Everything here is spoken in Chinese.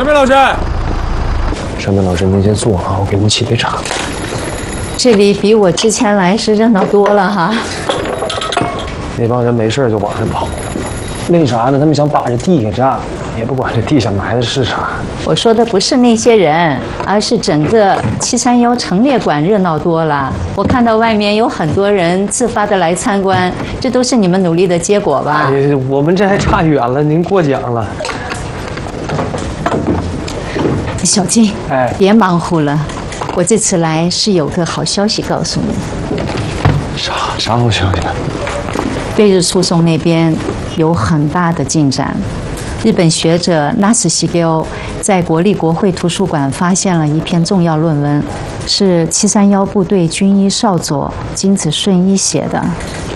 陈明老师， 陈明老师，您先坐啊，我给您沏杯茶。 这里比我之前来是热闹多了哈。 那帮人没事就往上跑，为啥呢？他们想把这地给占，也不管这地下埋的是啥。 我说的不是那些人，而是整个731陈列馆热闹多了。我看到外面有很多人自发的来参观，这都是你们努力的结果吧？ 哎，我们这还差远了，您过奖了。 小金， 哎， 别忙活了，我这次来是有个好消息告诉你。 啥好消息？ 对日诉讼那边有很大的进展。日本学者那斯西给欧在国立国会图书馆发现了一篇重要论文，是731部队军医少佐金子顺一写的。